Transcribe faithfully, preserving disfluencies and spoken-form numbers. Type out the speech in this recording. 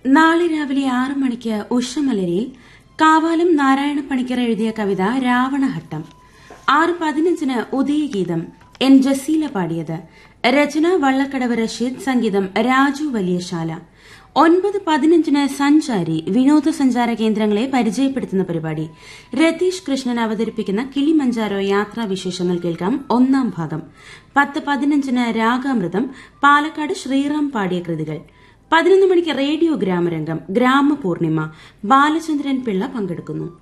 നാളെ രാവിലെ ആറ് മണിക്ക് ഉഷമലരിയിൽ കാവാലം നാരായണ പണിക്കർ എഴുതിയ കവിത രാവണഹട്ടം. ആറ് പതിനഞ്ചിന് ഉദയഗീതം എൻ ജസീല പാടിയത്. രചന വള്ളക്കടവ് റഷീദ്, സംഗീതം രാജു വലിയശാല. ഒൻപത് പതിനഞ്ചിന് സഞ്ചാരി വിനോദസഞ്ചാര കേന്ദ്രങ്ങളെ പരിചയപ്പെടുത്തുന്ന പരിപാടി. രതീഷ് കൃഷ്ണൻ അവതരിപ്പിക്കുന്ന കിളിമഞ്ചാരോ യാത്രാവിശേഷങ്ങൾ കേൾക്കാം, ഒന്നാം ഭാഗം. പത്ത് പതിനഞ്ചിന് രാഗാമൃതം പാലക്കാട് ശ്രീറാം പാടിയ കൃതികൾ. പതിനൊന്ന് മണിക്ക് റേഡിയോ ഗ്രാമരംഗം ഗ്രാമപൂർണിമ ബാലചന്ദ്രൻ പിള്ള പങ്കെടുക്കുന്നു.